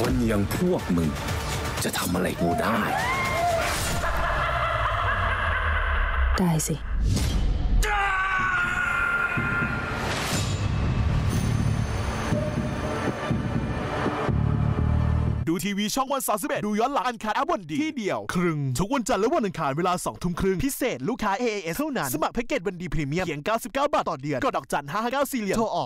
คนอย่างพวกมึงจะทำอะไรกูได้สิดูทีวีช่องวัน31ดูย้อนหลังอันคาร์วันดีที่เดียวครึ่งทุกวันจันทร์และวันอังคารเวลา 20:30 น.พิเศษลูกค้า AAS เท่านั้นสมัครแพ็กเกจวันดีพรีเมียมเพียง99 บาทต่อเดือนกดดอกจัน 559 4 เหลี่ยมโทรออก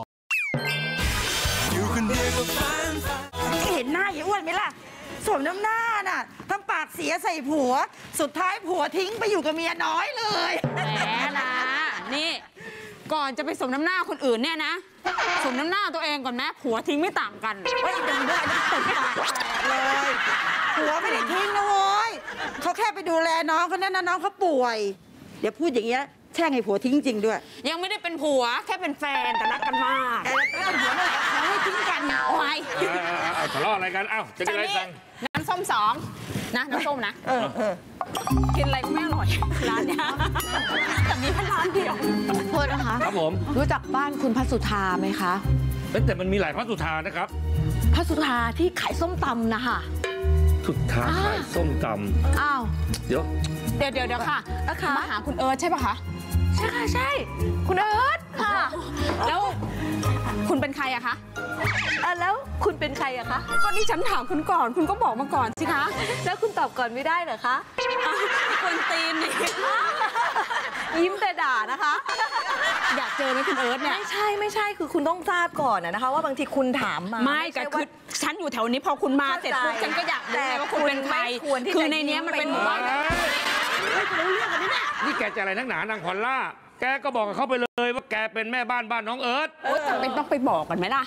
เห็นหน้าไอ้อ้วนไหมล่ะสมน้ำหน้าน่ะทำปากเสียใส่ผัวสุดท้ายผัวทิ้งไปอยู่กับเมียน้อยเลยแหมนะนี่ก่อนจะไปสมน้ำหน้าคนอื่นเนี่ยนะสมน้ำหน้าตัวเองก่อนไหมผัวทิ้งไม่ต่างกันว่าอีกอย่างด้วยตบปากเลยผัวไม่ได้ทิ้งนะโว้ยเขาแค่ไปดูแลน้องเขาเนี่ยนะน้องเขาป่วยเดี๋ยวพูดอย่างเงี้ยแช่งให้ผัวทิ้งจริงด้วยยังไม่ได้เป็นผัวแค่เป็นแฟนแต่รักกันมากแต่เป็นผัวเลยเขาให้ทิ้งกันโอ้ยทะเลาะอะไรกันจะกินอะไรกันน้ำส้ม2นะน้ำส้มนะกินอะไรก็ไม่อร่อยร้านเนี้ยแต่มีแค่ร้านเดียวโทษนะคะครับผมรู้จักบ้านคุณพัสุธาไหมคะแต่มันมีหลายพัสุธานะครับพัสุธาที่ขายส้มตำนะคะสุธาขายส้มตำอ้าวเดี๋ยวค่ะมาหาคุณเอิร์ธใช่ปะคะใช่ค่ะใช่คุณเอิร์ธค่ะแล้วคุณเป็นใครอะคะแล้วคุณเป็นใครอะคะก็นี่ฉันถามคุณก่อนคุณก็บอกมาก่อนสิคะแล้วคุณตอบก่อนไม่ได้เหรอคะคนตีนนี่ยิ้มแต่ด่านะคะอยากเจอไหมคุณเอิร์ธเนี่ยไม่ใช่คือคุณต้องทราบก่อนนะคะว่าบางทีคุณถามมาไม่ก็คือฉันอยู่แถวนี้พอคุณมาเสร็จปุ๊บฉันก็อยากรู้ว่าคุณเป็นใครคือในนี้มันเป็นหมู่บ้านนี่แกจะอะไรนักหนานางพอลล่าแกก็บอกกับเขาไปเลยว่าแกเป็นแม่บ้านน้องเอิร์ธจำเป็นต้องไปบอกกันไหมล่ะ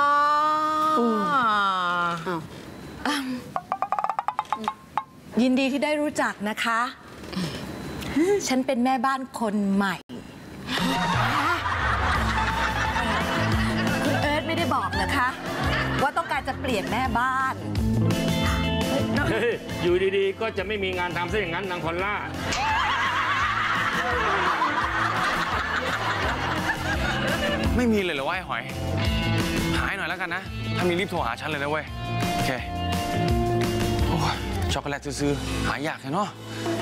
ยินดีที่ได้รู้จักนะคะฉันเป็นแม่บ้านคนใหม่คุณเอิร์ธไม่ได้บอกนะคะว่าต้องการจะเปลี่ยนแม่บ้านอยู่ดีๆก็จะไม่มีงานทำซะอย่างนั้นนางพอลล่าไม่มีเลยเหรอวะไอ้หอยหายหน่อยแล้วกันนะถ้ามีรีบโทรหาฉันเลยนะเว้ยโอเคโอ้ช็อกโกแลตซื้อหายากเลยเนาะ